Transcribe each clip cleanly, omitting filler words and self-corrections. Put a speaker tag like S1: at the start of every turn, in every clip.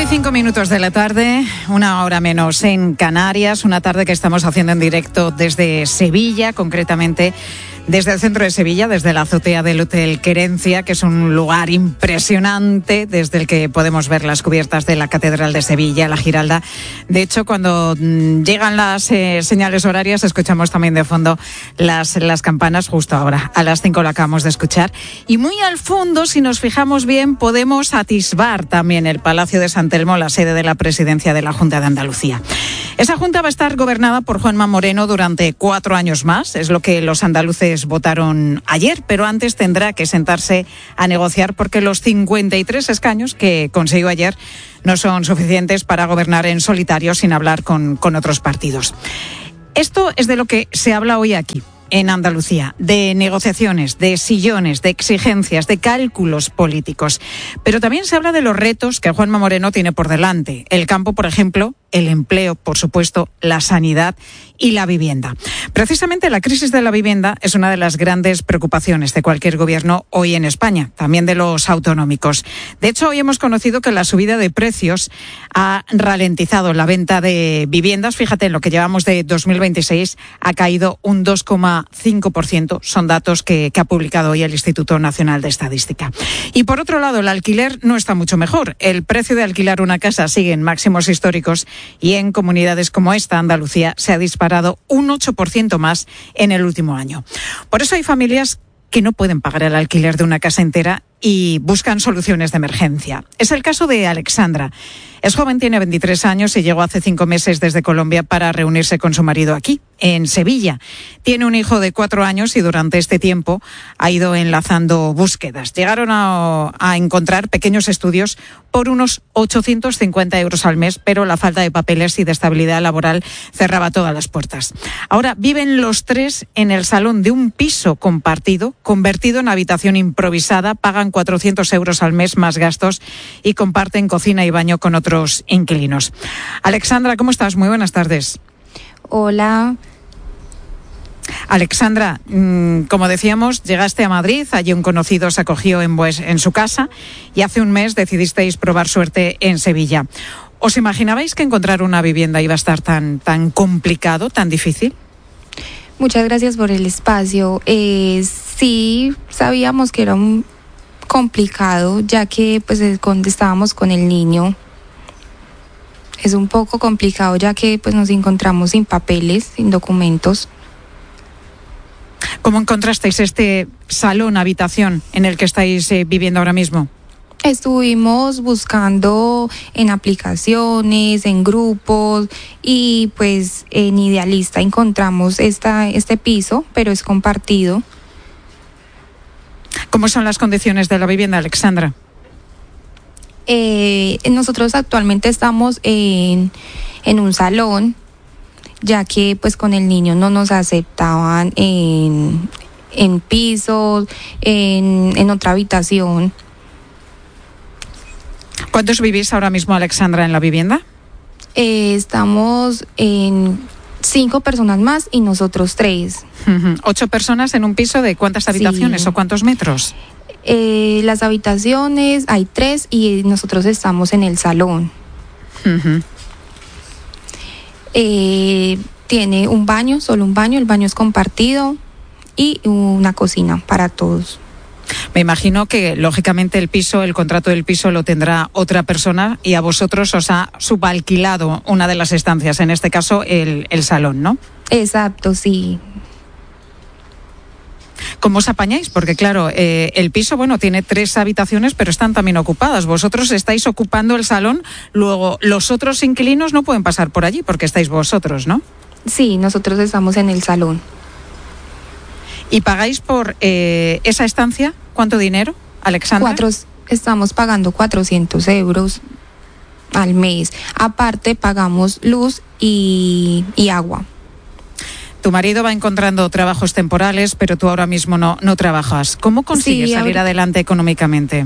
S1: 8:05 de la tarde, una hora menos en Canarias, una tarde que estamos haciendo en directo desde Sevilla, concretamente desde el centro de Sevilla, desde la azotea del Hotel Querencia, que es un lugar impresionante desde el que podemos ver las cubiertas de la Catedral de Sevilla, la Giralda. De hecho, cuando llegan las señales horarias, escuchamos también de fondo las campanas, justo ahora, a las 5 lo acabamos de escuchar. Y muy al fondo, si nos fijamos bien, podemos atisbar también el Palacio de San Telmo, la sede de la presidencia de la Junta de Andalucía. Esa Junta va a estar gobernada por Juanma Moreno durante 4 años más, es lo que los andaluces votaron ayer, pero antes tendrá que sentarse a negociar porque los 53 escaños que consiguió ayer no son suficientes para gobernar en solitario sin hablar con otros partidos. Esto es de lo que se habla hoy aquí, en Andalucía, de negociaciones, de sillones, de exigencias, de cálculos políticos. Pero también se habla de los retos que Juanma Moreno tiene por delante. El campo, por ejemplo, el empleo, por supuesto, la sanidad y la vivienda. Precisamente la crisis de la vivienda es una de las grandes preocupaciones de cualquier gobierno hoy en España, también de los autonómicos. De hecho, hoy hemos conocido que la subida de precios ha ralentizado la venta de viviendas. Fíjate, en lo que llevamos de 2026 ha caído un 2,5%. Son datos que ha publicado hoy el Instituto Nacional de Estadística. Y por otro lado, el alquiler no está mucho mejor. El precio de alquilar una casa sigue en máximos históricos y en comunidades como esta, Andalucía, se ha disparado un 8% más en el último año. Por eso hay familias que no pueden pagar el alquiler de una casa entera y buscan soluciones de emergencia. Es el caso de Alexandra. Es joven, tiene 23 años y llegó hace 5 meses desde Colombia para reunirse con su marido aquí, en Sevilla. Tiene un hijo de 4 años y durante este tiempo ha ido enlazando búsquedas. Llegaron a encontrar pequeños estudios por unos 850 euros al mes, pero la falta de papeles y de estabilidad laboral cerraba todas las puertas. Ahora viven los 3 en el salón de un piso compartido, convertido en habitación improvisada, pagan 400 euros al mes más gastos y comparten cocina y baño con otros inquilinos. Alexandra, ¿cómo estás? Muy buenas tardes.
S2: Hola.
S1: Alexandra, como decíamos, llegaste a Madrid, allí un conocido se acogió en su casa y hace un mes decidisteis probar suerte en Sevilla. ¿Os imaginabais que encontrar una vivienda iba a estar tan complicado, tan difícil?
S2: Muchas gracias por el espacio. Sí, sabíamos que era complicado, ya que pues donde estábamos con el niño es un poco complicado, ya que pues nos encontramos sin papeles, sin documentos.
S1: ¿Cómo encontrasteis este salón, habitación en el que estáis viviendo ahora mismo?
S2: Estuvimos buscando en aplicaciones, en grupos y pues en Idealista encontramos este piso, pero es compartido.
S1: ¿Cómo son las condiciones de la vivienda, Alexandra?
S2: Nosotros actualmente estamos en un salón, ya que pues con el niño no nos aceptaban en pisos, en otra habitación.
S1: ¿Cuántos vivís ahora mismo, Alexandra, en la vivienda?
S2: Estamos en 5 personas más y nosotros 3.
S1: 8 personas en un piso de ¿cuántas habitaciones o cuántos metros?
S2: Las habitaciones hay 3 y nosotros estamos en el salón. Tiene un baño, solo un baño, el baño es compartido y una cocina para todos.
S1: Me imagino que, lógicamente, el contrato del piso lo tendrá otra persona y a vosotros os ha subalquilado una de las estancias, en este caso el salón, ¿no?
S2: Exacto, sí.
S1: ¿Cómo os apañáis? Porque, claro, el piso, tiene 3 habitaciones, pero están también ocupadas. Vosotros estáis ocupando el salón, luego los otros inquilinos no pueden pasar por allí porque estáis vosotros, ¿no?
S2: Sí, nosotros estamos en el salón.
S1: ¿Y pagáis por esa estancia? ¿Cuánto dinero, Alexandra?
S2: Estamos pagando 400 euros al mes. Aparte pagamos luz y agua.
S1: Tu marido va encontrando trabajos temporales, pero tú ahora mismo no trabajas. ¿Cómo consigues salir adelante económicamente?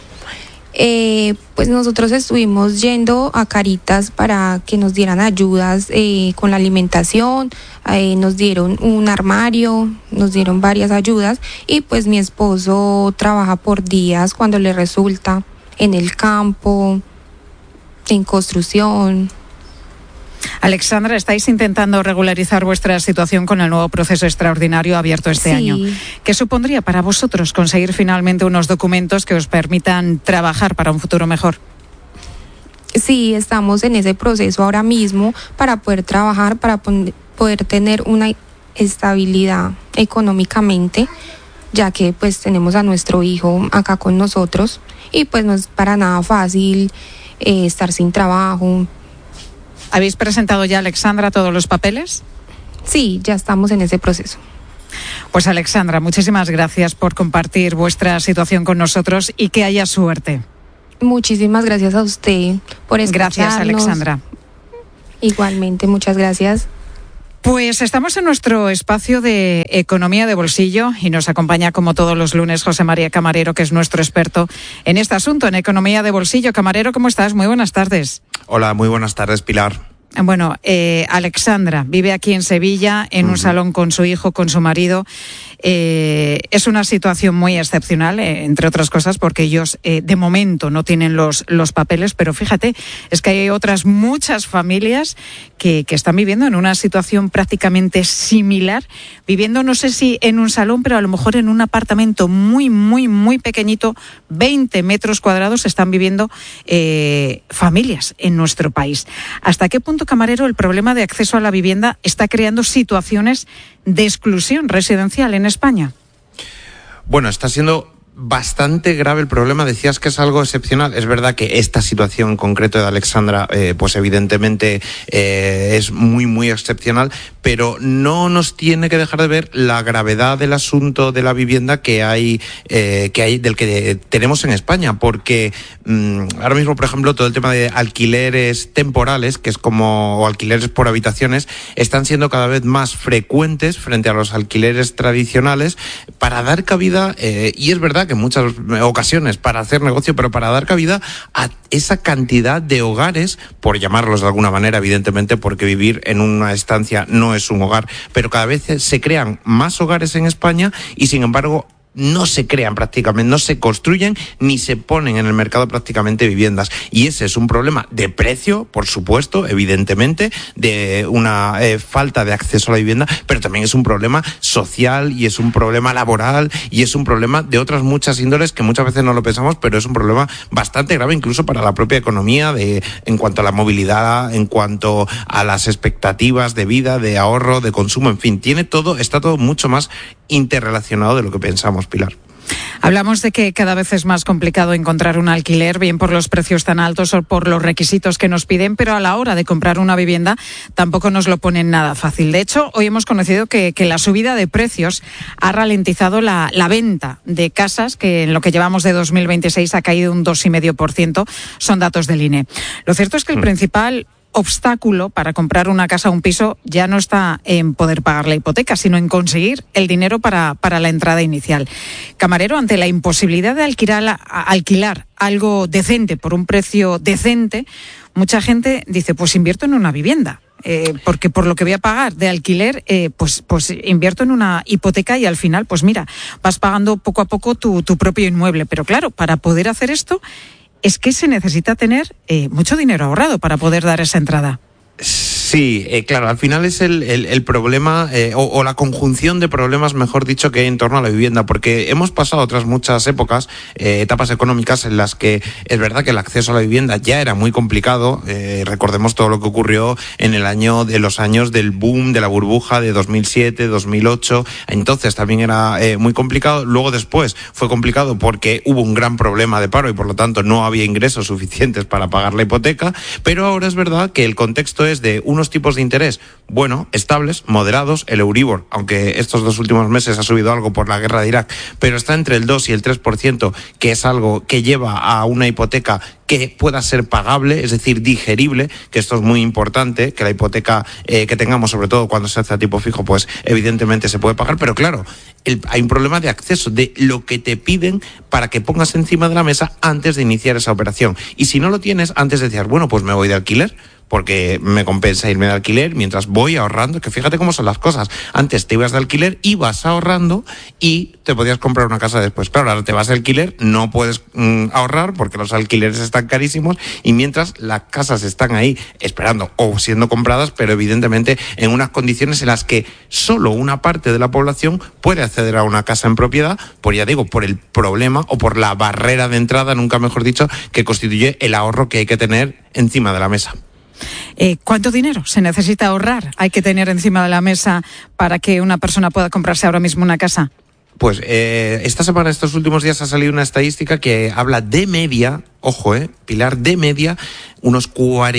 S2: Pues nosotros estuvimos yendo a Caritas para que nos dieran ayudas con la alimentación, nos dieron un armario, nos dieron varias ayudas y pues mi esposo trabaja por días cuando le resulta en el campo en construcción.
S1: Alexandra, estáis intentando regularizar vuestra situación con el nuevo proceso extraordinario abierto este año. ¿Qué supondría para vosotros conseguir finalmente unos documentos que os permitan trabajar para un futuro mejor?
S2: Sí, estamos en ese proceso ahora mismo para poder trabajar, para poder tener una estabilidad económicamente, ya que pues tenemos a nuestro hijo acá con nosotros y pues no es para nada fácil estar sin trabajo.
S1: ¿Habéis presentado ya, Alexandra, todos los papeles?
S2: Sí, ya estamos en ese proceso.
S1: Pues Alexandra, muchísimas gracias por compartir vuestra situación con nosotros y que haya suerte.
S2: Muchísimas gracias a usted por escucharnos.
S1: Gracias, Alexandra.
S2: Igualmente, muchas gracias.
S1: Pues estamos en nuestro espacio de Economía de Bolsillo y nos acompaña como todos los lunes José María Camarero, que es nuestro experto en este asunto, en Economía de Bolsillo. Camarero, ¿cómo estás? Muy buenas tardes.
S3: Hola, muy buenas tardes, Pilar.
S1: Bueno, Alexandra vive aquí en Sevilla, en un salón con su hijo, con su marido. Es una situación muy excepcional, entre otras cosas, porque ellos de momento no tienen los papeles, pero fíjate, es que hay otras muchas familias que están viviendo en una situación prácticamente similar, viviendo no sé si en un salón, pero a lo mejor en un apartamento muy, muy, muy pequeñito, 20 metros cuadrados, están viviendo familias en nuestro país. ¿Hasta qué punto, Camarero, el problema de acceso a la vivienda está creando situaciones de exclusión residencial en España?
S3: Bueno, está siendo bastante grave el problema. Decías que es algo excepcional. Es verdad que esta situación en concreto de Alexandra, pues evidentemente es muy, muy excepcional, pero no nos tiene que dejar de ver la gravedad del asunto de la vivienda que hay del que tenemos en España, porque ahora mismo, por ejemplo, todo el tema de alquileres temporales, que es o alquileres por habitaciones, están siendo cada vez más frecuentes frente a los alquileres tradicionales para dar cabida, y es verdad que en muchas ocasiones para hacer negocio, pero para dar cabida a esa cantidad de hogares, por llamarlos de alguna manera, evidentemente, porque vivir en una estancia no es un hogar, pero cada vez se crean más hogares en España y, sin embargo, no se crean prácticamente, no se construyen ni se ponen en el mercado prácticamente viviendas. Y ese es un problema de precio, por supuesto, evidentemente, de una falta de acceso a la vivienda, pero también es un problema social y es un problema laboral y es un problema de otras muchas índoles que muchas veces no lo pensamos, pero es un problema bastante grave incluso para la propia economía, en cuanto a la movilidad, en cuanto a las expectativas de vida, de ahorro, de consumo, en fin, está todo mucho más interrelacionado de lo que pensamos, Pilar.
S1: Hablamos de que cada vez es más complicado encontrar un alquiler, bien por los precios tan altos o por los requisitos que nos piden, pero a la hora de comprar una vivienda tampoco nos lo ponen nada fácil. De hecho, hoy hemos conocido que la subida de precios ha ralentizado la venta de casas, que en lo que llevamos de 2026 ha caído un 2,5%, son datos del INE. Lo cierto es que el principal obstáculo para comprar una casa o un piso ya no está en poder pagar la hipoteca, sino en conseguir el dinero para la entrada inicial. Camarero, ante la imposibilidad de alquilar algo decente por un precio decente, mucha gente dice, pues invierto en una vivienda. Porque por lo que voy a pagar de alquiler, pues invierto en una hipoteca y al final, pues mira, vas pagando poco a poco tu propio inmueble. Pero claro, para poder hacer esto, es que se necesita tener mucho dinero ahorrado para poder dar esa entrada.
S3: Sí, claro, al final es el problema o la conjunción de problemas, mejor dicho, que hay en torno a la vivienda, porque hemos pasado otras muchas etapas económicas en las que es verdad que el acceso a la vivienda ya era muy complicado. Recordemos todo lo que ocurrió en los años del boom, de la burbuja de 2007, 2008, entonces también era muy complicado. Luego después fue complicado porque hubo un gran problema de paro y por lo tanto no había ingresos suficientes para pagar la hipoteca, pero ahora es verdad que el contexto es de unos tipos de interés, estables, moderados. El Euribor, aunque estos 2 últimos meses ha subido algo por la guerra de Irak, pero está entre el 2 y el 3%, que es algo que lleva a una hipoteca que pueda ser pagable, es decir, digerible, que esto es muy importante, que la hipoteca que tengamos, sobre todo cuando se hace a tipo fijo, pues evidentemente se puede pagar, pero claro, hay un problema de acceso, de lo que te piden para que pongas encima de la mesa antes de iniciar esa operación. Y si no lo tienes, antes decías, bueno, pues me voy de alquiler, porque me compensa irme de alquiler mientras voy ahorrando, que fíjate cómo son las cosas. Antes te ibas de alquiler, ibas ahorrando y te podías comprar una casa después. Claro, ahora te vas de alquiler, no puedes ahorrar porque los alquileres están carísimos y mientras las casas están ahí esperando o siendo compradas, pero evidentemente en unas condiciones en las que solo una parte de la población puede acceder a una casa en propiedad, por ya digo, por el problema o por la barrera de entrada, nunca mejor dicho, que constituye el ahorro que hay que tener encima de la mesa.
S1: ¿Cuánto dinero se necesita ahorrar? Hay que tener encima de la mesa para que una persona pueda comprarse ahora mismo una casa.
S3: Pues esta semana, estos últimos días, ha salido una estadística que habla de media, ojo, Pilar, de media, unos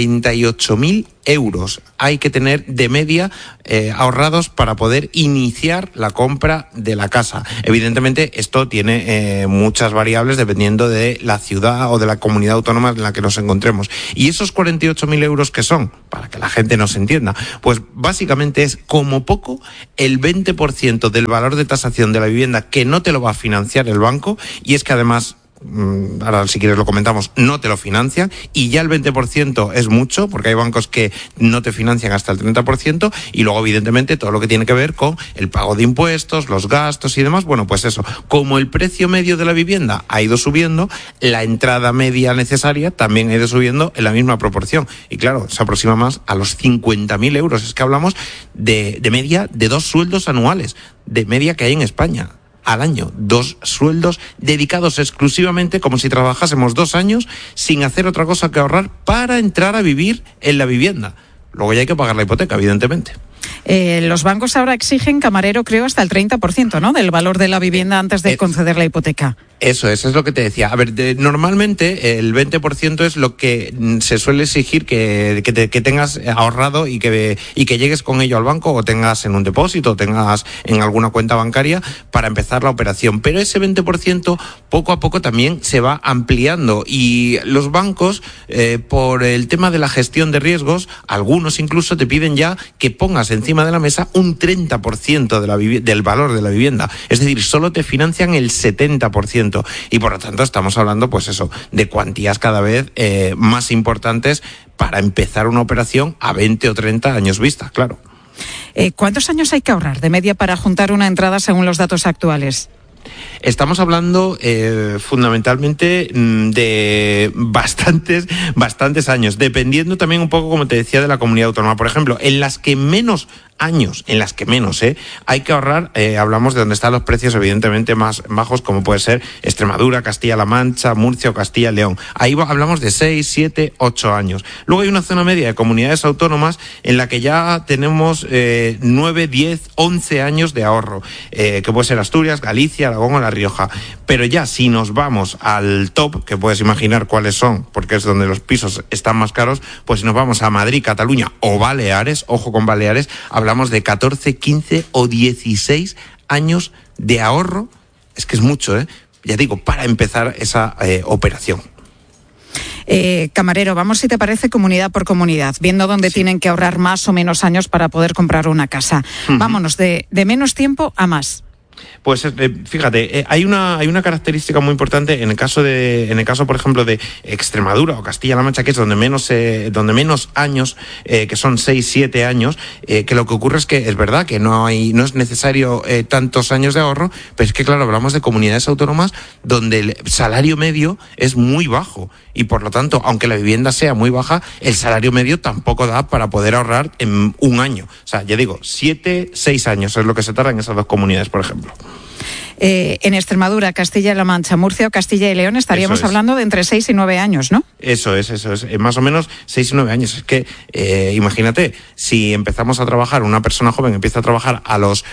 S3: 48.000 euros hay que tener de media ahorrados para poder iniciar la compra de la casa. Evidentemente, esto tiene muchas variables dependiendo de la ciudad o de la comunidad autónoma en la que nos encontremos. Y esos 48.000 euros, ¿qué son? Para que la gente nos entienda, pues básicamente es como poco el 20% del valor de tasación de la vivienda que no te lo va a financiar el banco, y es que además, ahora si quieres lo comentamos, no te lo financian, y ya el 20% es mucho, porque hay bancos que no te financian hasta el 30%, y luego evidentemente todo lo que tiene que ver con el pago de impuestos, los gastos y demás. Bueno, pues eso, como el precio medio de la vivienda ha ido subiendo, la entrada media necesaria también ha ido subiendo en la misma proporción, y claro, se aproxima más a los 50.000 euros. Es que hablamos de media de 2 sueldos anuales, de media que hay en España al año, 2 sueldos dedicados exclusivamente, como si trabajásemos 2 años sin hacer otra cosa que ahorrar para entrar a vivir en la vivienda. Luego ya hay que pagar la hipoteca, evidentemente.
S1: Los bancos ahora exigen, Camarero, creo, hasta el 30%, ¿no?, del valor de la vivienda antes de conceder la hipoteca. Eso es lo que te decía. A ver, normalmente el 20% es lo que se suele exigir que tengas ahorrado y que llegues con ello al banco, o tengas en un depósito, o tengas en alguna cuenta bancaria para empezar la operación. Pero ese 20% poco a poco también se va ampliando, y los bancos, por el tema de la gestión de riesgos, algunos incluso te piden ya que pongas encima de la mesa un 30% del valor de la vivienda. Es decir, solo te financian el 70%. Y por lo tanto estamos hablando, pues eso, de cuantías cada vez más importantes para empezar una operación a 20 o 30 años vista, claro. ¿Cuántos años hay que ahorrar de media para juntar una entrada según los datos actuales? Estamos hablando fundamentalmente de bastantes años, dependiendo también un poco, como te decía, de la comunidad autónoma. Por ejemplo, en las que menos hay que ahorrar, hablamos de donde están los precios evidentemente más bajos, como puede ser Extremadura, Castilla-La Mancha, Murcia o Castilla-León. Ahí hablamos de 6, 7, 8 años. Luego hay una zona media de comunidades autónomas en la que ya tenemos 9, 10, 11 años de ahorro, que puede ser Asturias, Galicia, Aragón o La Rioja. Pero ya si nos vamos al top, que puedes imaginar cuáles son, porque es donde los pisos están más caros, pues si nos vamos a Madrid, Cataluña o Baleares, ojo con Baleares, hablamos de 14, 15 o 16 años de ahorro. Es que es mucho, ya digo, para empezar esa operación. Camarero, vamos, si te parece, comunidad por comunidad, viendo dónde tienen que ahorrar más o menos años para poder comprar una casa. Vámonos de menos tiempo a más. Pues fíjate, hay una característica muy importante en el caso por ejemplo de Extremadura o Castilla-La Mancha, que es donde menos años, que son 6, 7 años, que lo que ocurre es que es verdad que no es necesario tantos años de ahorro, pero es que claro, hablamos de comunidades autónomas donde el salario medio es muy bajo, y por lo tanto, aunque la vivienda sea muy baja, el salario medio tampoco da para poder ahorrar en un año. O sea, ya digo, 7, 6 años es lo que se tarda en esas dos comunidades, por ejemplo. En Extremadura, Castilla-La Mancha, Murcia o Castilla y León estaríamos hablando de entre 6 y 9 años, ¿no? Eso es, más o menos 6 y 9 años. Es que, imagínate, si empezamos a trabajar, una persona joven empieza a trabajar a los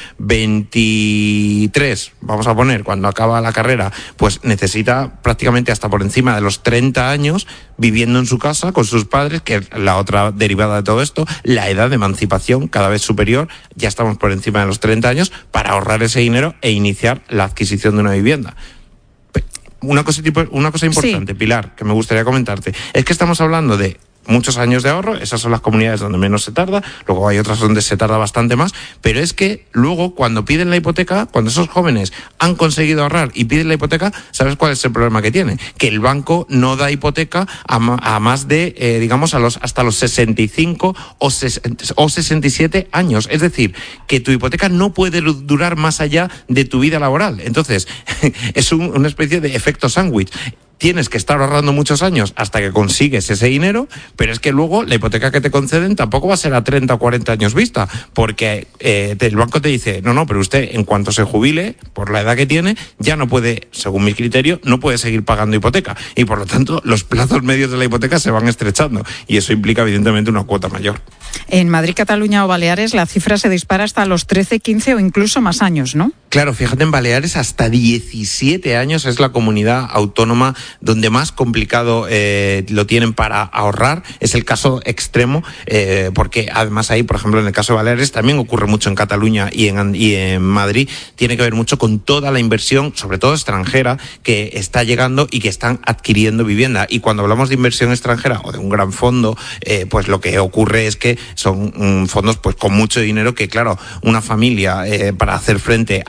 S1: 23, vamos a poner, cuando acaba la carrera, pues necesita prácticamente hasta por encima de los 30 años viviendo en su casa con sus padres, que es la otra derivada de todo esto, la edad de emancipación cada vez superior, ya estamos por encima de los 30 años, para ahorrar ese dinero e iniciar la adquisición de una vivienda. Una cosa importante, sí, Pilar, que me gustaría comentarte, es que estamos hablando de
S3: muchos años de ahorro, esas son las comunidades donde menos se tarda, luego hay otras donde se tarda bastante más, pero es que luego cuando piden la hipoteca, cuando esos jóvenes han conseguido ahorrar y piden la hipoteca, ¿sabes cuál es el problema que tiene? Que el banco no da hipoteca a más de, digamos, hasta los 65 o 67 años. Es decir, que tu hipoteca no puede durar más allá de tu vida laboral. Entonces, es una especie de efecto sándwich. Tienes que estar ahorrando muchos años hasta que consigues ese dinero, pero es que luego la hipoteca que te conceden tampoco va a ser a 30 o 40 años vista, porque el banco te dice, no, pero usted en cuanto se jubile, por la edad que tiene, ya no puede, según mi criterio, no puede seguir pagando hipoteca. Y por lo tanto, los plazos medios de la hipoteca se van estrechando. Y eso implica, evidentemente, una cuota mayor.
S1: En Madrid, Cataluña o Baleares, la cifra se dispara hasta los 13, 15 o incluso más años, ¿no?
S3: Claro, fíjate, en Baleares hasta 17 años es la comunidad autónoma donde más complicado lo tienen para ahorrar. Es el caso extremo, porque además ahí, por ejemplo, en el caso de Baleares, también ocurre mucho en Cataluña y en Madrid. Tiene que ver mucho con toda la inversión, sobre todo extranjera, que está llegando y que están adquiriendo vivienda. Y cuando hablamos de inversión extranjera o de un gran fondo, pues lo que ocurre es que son fondos pues con mucho dinero que, claro, una familia para hacer frente